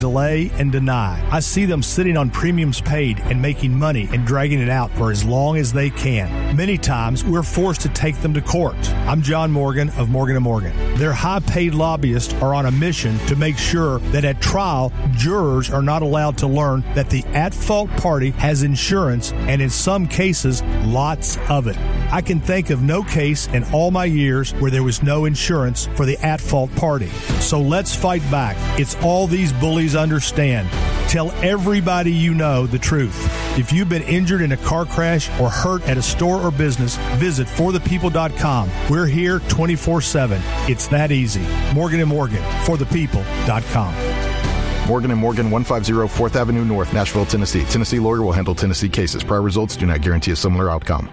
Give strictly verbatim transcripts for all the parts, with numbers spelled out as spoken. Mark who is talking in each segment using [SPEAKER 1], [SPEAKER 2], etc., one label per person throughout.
[SPEAKER 1] delay and deny. I see them sitting on premiums paid and making money and dragging it out for as long as they can. Many times, we're forced to take them to court. I'm John Morgan of Morgan and Morgan. Their high-paid lobbyists are on a mission to make sure that at trial, jurors are not allowed to learn that the at-fault party has insurance, and in some cases, lots of it. I can think of no case in all my years where there was no insurance for the at-fault party. So let's fight back. It's all these bullies understand. Tell everybody you know the truth. If you've been injured in a car crash or hurt at a store or business, visit for the people dot com. We're here twenty-four seven. It's that easy. Morgan and Morgan, for the people dot com.
[SPEAKER 2] Morgan and Morgan, one fifty fourth Avenue North, Nashville, Tennessee. Tennessee lawyer will handle Tennessee cases. Prior results do not guarantee a similar outcome.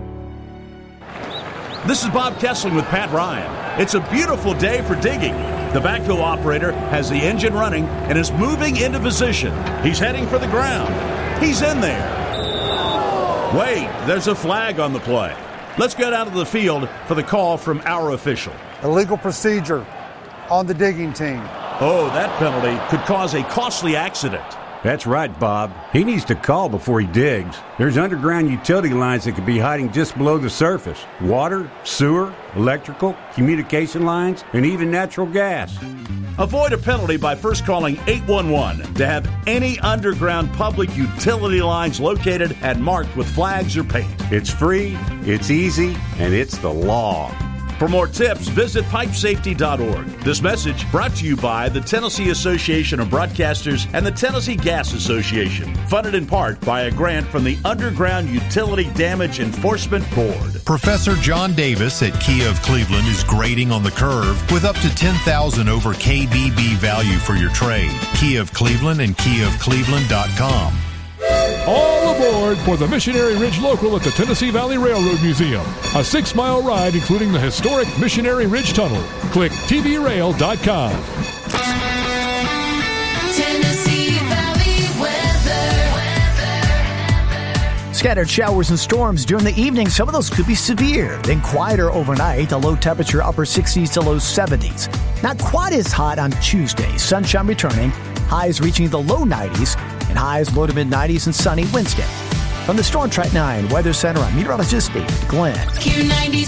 [SPEAKER 3] This is Bob Kessling with Pat Ryan. It's a beautiful day for digging. The backhoe operator has the engine running and is moving into position. He's heading for the ground. He's in there. Wait, there's a flag on the play. Let's get out of the field for the call from our official.
[SPEAKER 4] Illegal procedure on the digging team.
[SPEAKER 3] Oh, that penalty could cause a costly accident.
[SPEAKER 5] That's right, Bob. He needs to call before he digs. There's underground utility lines that could be hiding just below the surface. Water, sewer, electrical, communication lines, and even natural gas.
[SPEAKER 3] Avoid a penalty by first calling eight one one to have any underground public utility lines located and marked with flags or paint.
[SPEAKER 5] It's free, it's easy, and it's the law.
[SPEAKER 3] For more tips, visit pipe safety dot org. This message brought to you by the Tennessee Association of Broadcasters and the Tennessee Gas Association, funded in part by a grant from the Underground Utility Damage Enforcement Board.
[SPEAKER 6] Professor John Davis at Kia of Cleveland is grading on the curve with up to ten thousand dollars over K B B value for your trade. Kia of Cleveland and kia of cleveland dot com.
[SPEAKER 7] All aboard for the Missionary Ridge Local at the Tennessee Valley Railroad Museum. A six-mile ride including the historic Missionary Ridge Tunnel. Click T V rail dot com.
[SPEAKER 8] Tennessee Valley weather.
[SPEAKER 9] Scattered showers and storms during the evening. Some of those could be severe, then quieter overnight. A low temperature upper sixties to low seventies. Not quite as hot on Tuesday. Sunshine returning. Highs reaching the low nineties. And highs low to mid nineties and sunny Wednesday. From the Storm Track nine Weather Center, I'm meteorologist David Glenn.
[SPEAKER 8] Q ninety-six